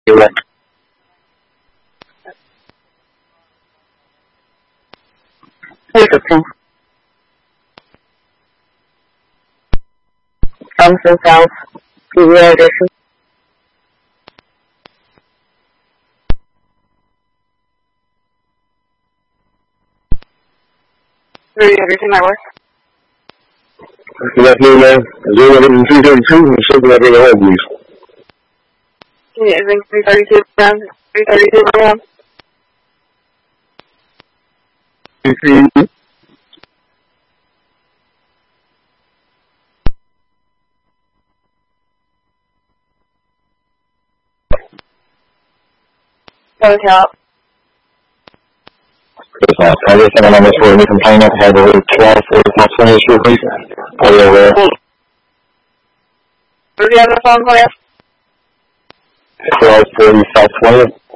Correct. Interesting. Thompson South, PVR edition. Everything that works. Good afternoon, man. 011-332, and circle that in the home, please. Yeah, I think 332 around. 332 around. 332. Hotel. I just have a number for the complainant, had a 1245 20th Street, please. Are you aware? Where's the other phone for you? 1245 20th.